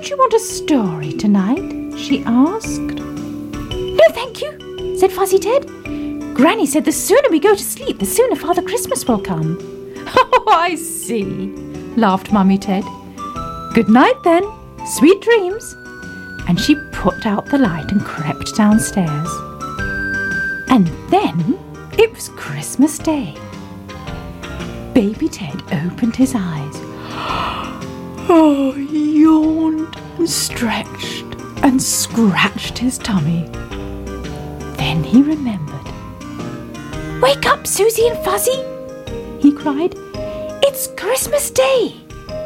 Don't you want a story tonight?" she asked. "No, thank you," said Fuzzy Ted. "Granny said the sooner we go to sleep, the sooner Father Christmas will come." "Oh, I see," laughed Mummy Ted. "Good night then. Sweet dreams." And she put out the light and crept downstairs. And then it was Christmas Day. Baby Ted opened his eyes. Oh, he yawned and stretched and scratched his tummy. Then he remembered. "Wake up, Susie and Fuzzy!" he cried. "It's Christmas Day!"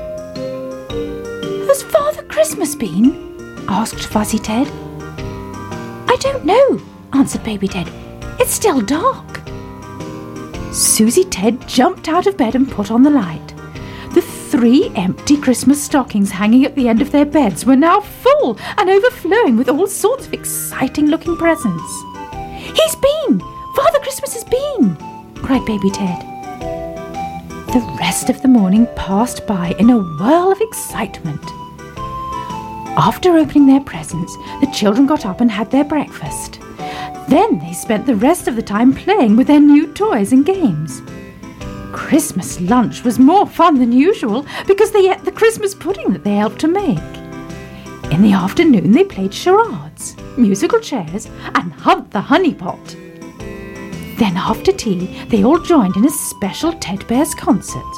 "Has Father Christmas been?" asked Fuzzy Ted. "I don't know," answered Baby Ted. "It's still dark." Susie Ted jumped out of bed and put on the light. The 3 empty Christmas stockings hanging at the end of their beds were now full and overflowing with all sorts of exciting-looking presents. "He's been! Father Christmas has been!" cried Baby Ted. The rest of the morning passed by in a whirl of excitement. After opening their presents, the children got up and had their breakfast. Then they spent the rest of the time playing with their new toys and games. Christmas lunch was more fun than usual because they ate the Christmas pudding that they helped to make. In the afternoon they played charades, musical chairs, and Hunt the Honey Pot. Then after tea they all joined in a special Ted Bears concert.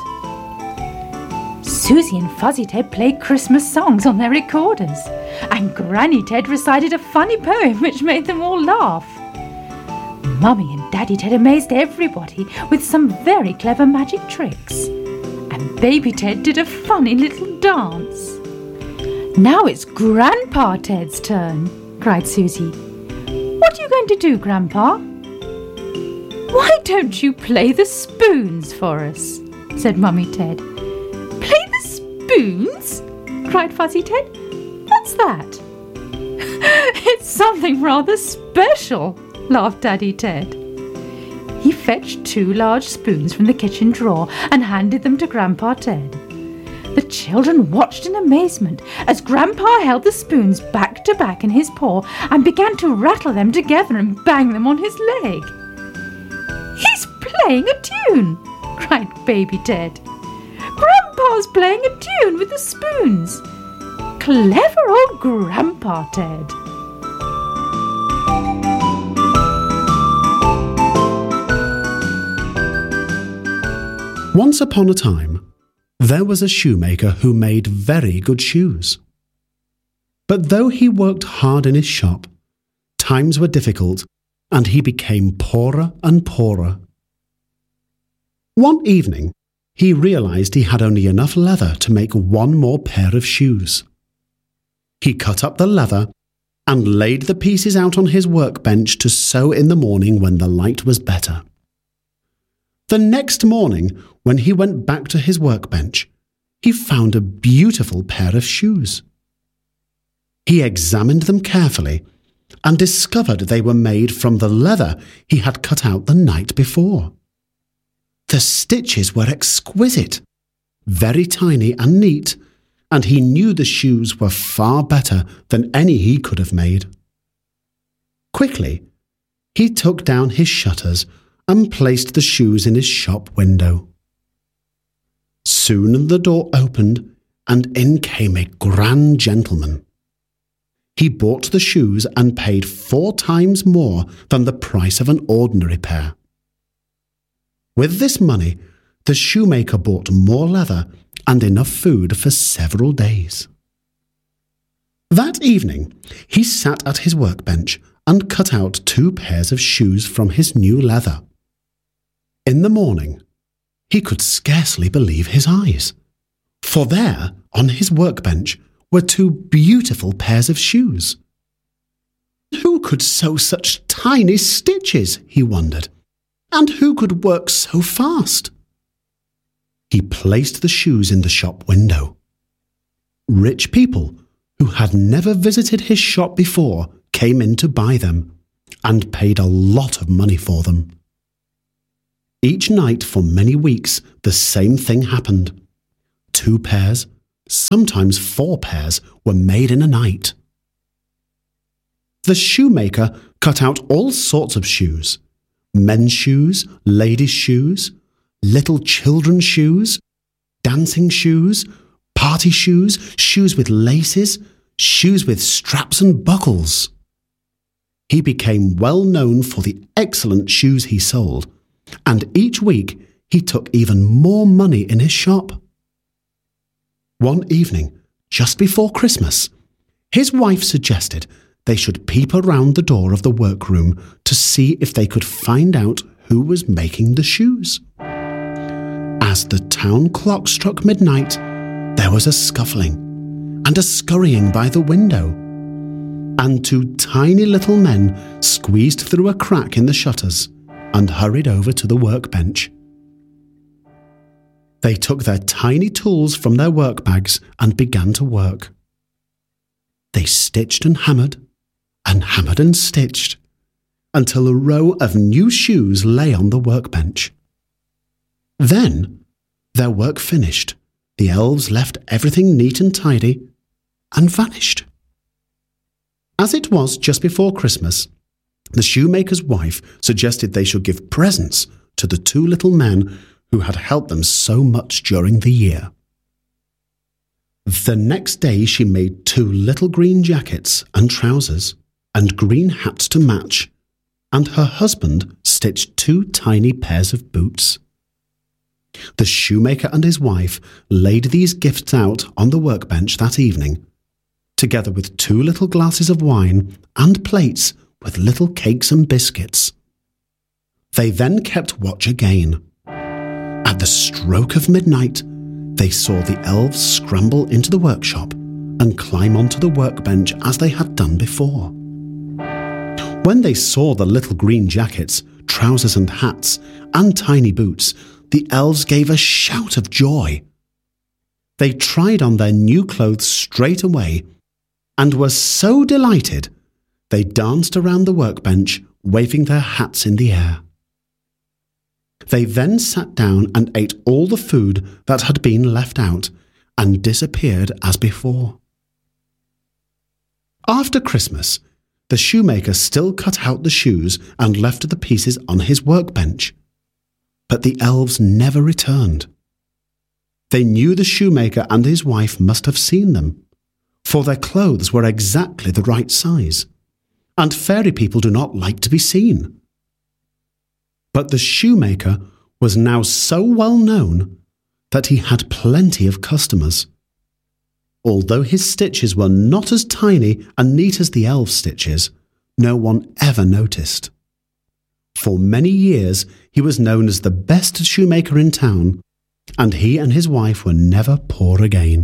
Susie and Fuzzy Ted played Christmas songs on their recorders, and Granny Ted recited a funny poem which made them all laugh. Mummy and Daddy Ted amazed everybody with some very clever magic tricks, and Baby Ted did a funny little dance. "Now it's Grandpa Ted's turn," cried Susie. "What are you going to do, Grandpa?" "Why don't you play the spoons for us?" said Mummy Ted. "Play the spoons?" cried Fuzzy Ted. "What's that?" "It's something rather special," laughed Daddy Ted. He fetched 2 large spoons from the kitchen drawer and handed them to Grandpa Ted. The children watched in amazement as Grandpa held the spoons back to back in his paw and began to rattle them together and bang them on his leg. "He's playing a tune!" cried Baby Ted. "Grandpa's playing a tune with the spoons! Clever old Grandpa Ted!" Once upon a time, there was a shoemaker who made very good shoes. But though he worked hard in his shop, times were difficult and he became poorer and poorer. One evening, he realized he had only enough leather to make 1 more pair of shoes. He cut up the leather and laid the pieces out on his workbench to sew in the morning when the light was better. The next morning, when he went back to his workbench, he found a beautiful pair of shoes. He examined them carefully and discovered they were made from the leather he had cut out the night before. The stitches were exquisite, very tiny and neat, and he knew the shoes were far better than any he could have made. Quickly, he took down his shutters and placed the shoes in his shop window. Soon the door opened, and in came a grand gentleman. He bought the shoes and paid 4 times more than the price of an ordinary pair. With this money, the shoemaker bought more leather and enough food for several days. That evening, he sat at his workbench and cut out 2 pairs of shoes from his new leather. In the morning, he could scarcely believe his eyes, for there, on his workbench, were 2 beautiful pairs of shoes. Who could sew such tiny stitches, he wondered, and who could work so fast? He placed the shoes in the shop window. Rich people who had never visited his shop before came in to buy them and paid a lot of money for them. Each night for many weeks, the same thing happened. 2 pairs Sometimes 4 pairs were made in a night. The shoemaker cut out all sorts of shoes: men's shoes, ladies' shoes, little children's shoes, dancing shoes, party shoes, shoes with laces, shoes with straps and buckles. He became well known for the excellent shoes he sold, and each week he took even more money in his shop. One evening, just before Christmas, his wife suggested they should peep around the door of the workroom to see if they could find out who was making the shoes. As the town clock struck midnight, there was a scuffling and a scurrying by the window, and 2 tiny little men squeezed through a crack in the shutters and hurried over to the workbench. They took their tiny tools from their work bags and began to work. They stitched and hammered and stitched until a row of new shoes lay on the workbench. Then, their work finished, the elves left everything neat and tidy and vanished. As it was just before Christmas, the shoemaker's wife suggested they should give presents to the 2 little men who had helped them so much during the year. The next day she made 2 little green jackets and trousers and green hats to match, and her husband stitched 2 tiny pairs of boots. The shoemaker and his wife laid these gifts out on the workbench that evening, together with 2 little glasses of wine and plates with little cakes and biscuits. They then kept watch again. At the stroke of midnight, they saw the elves scramble into the workshop and climb onto the workbench as they had done before. When they saw the little green jackets, trousers and hats, and tiny boots, the elves gave a shout of joy. They tried on their new clothes straight away and were so delighted they danced around the workbench, waving their hats in the air. They then sat down and ate all the food that had been left out and disappeared as before. After Christmas, the shoemaker still cut out the shoes and left the pieces on his workbench. But the elves never returned. They knew the shoemaker and his wife must have seen them, for their clothes were exactly the right size, and fairy people do not like to be seen. But the shoemaker was now so well known that he had plenty of customers. Although his stitches were not as tiny and neat as the elves' stitches, no one ever noticed. For many years he was known as the best shoemaker in town, and he and his wife were never poor again.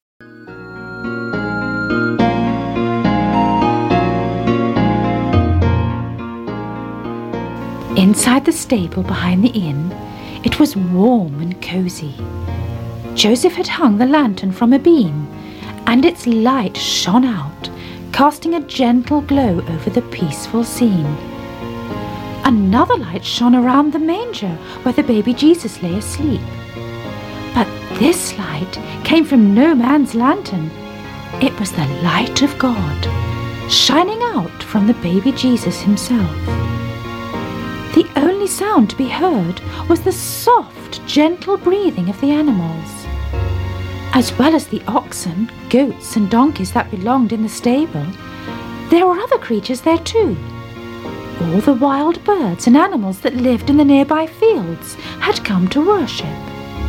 Inside the stable behind the inn, it was warm and cosy. Joseph had hung the lantern from a beam, and its light shone out, casting a gentle glow over the peaceful scene. Another light shone around the manger where the baby Jesus lay asleep. But this light came from no man's lantern. It was the light of God, shining out from the baby Jesus himself. The only sound to be heard was the soft, gentle breathing of the animals. As well as the oxen, goats and donkeys that belonged in the stable, there were other creatures there too. All the wild birds and animals that lived in the nearby fields had come to worship.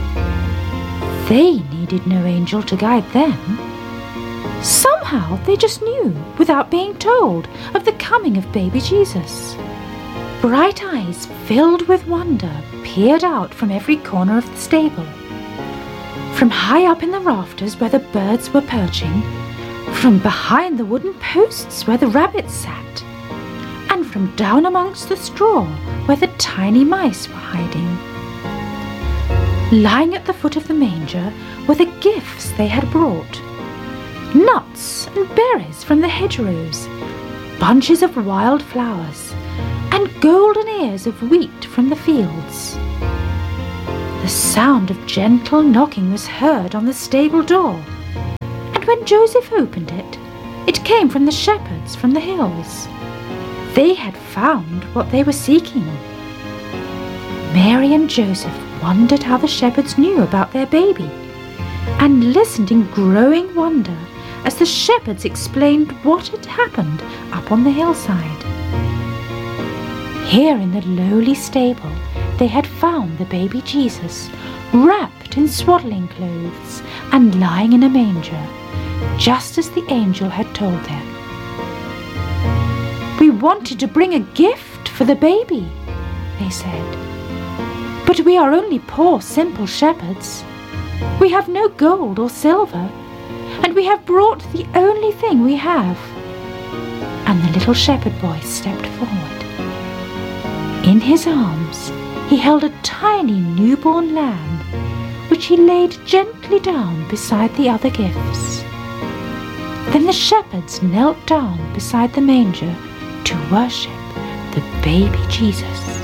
They needed no angel to guide them. Somehow they just knew, without being told, of the coming of baby Jesus. Bright eyes filled with wonder peered out from every corner of the stable. From high up in the rafters where the birds were perching, from behind the wooden posts where the rabbits sat, and from down amongst the straw where the tiny mice were hiding. Lying at the foot of the manger were the gifts they had brought: nuts and berries from the hedgerows, bunches of wild flowers, and golden ears of wheat from the fields. The sound of gentle knocking was heard on the stable door, when Joseph opened it, it came from the shepherds from the hills. They had found what they were seeking. Mary and Joseph wondered how the shepherds knew about their baby, and listened in growing wonder as the shepherds explained what had happened up on the hillside. Here in the lowly stable, they had found the baby Jesus, wrapped in swaddling clothes and lying in a manger, just as the angel had told them. "We wanted to bring a gift for the baby," they said, "but we are only poor, simple shepherds. We have no gold or silver, and we have brought the only thing we have." And the little shepherd boy stepped forward. In his arms, he held a tiny newborn lamb, which he laid gently down beside the other gifts. Then the shepherds knelt down beside the manger to worship the baby Jesus.